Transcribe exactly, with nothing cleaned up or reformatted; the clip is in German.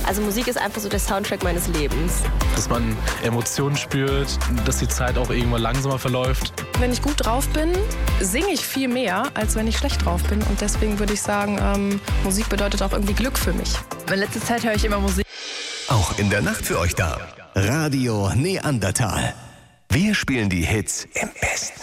Also Musik ist einfach so der Soundtrack meines Lebens. Dass man Emotionen spürt, dass die Zeit auch irgendwann langsamer verläuft. Wenn ich gut drauf bin, singe ich viel mehr, als wenn ich schlecht drauf bin. Und deswegen würde ich sagen, ähm, Musik bedeutet auch irgendwie Glück für mich. In letzter Zeit höre ich immer Musik. Auch in der Nacht für euch da. Radio Neandertal. Wir spielen die Hits im Besten.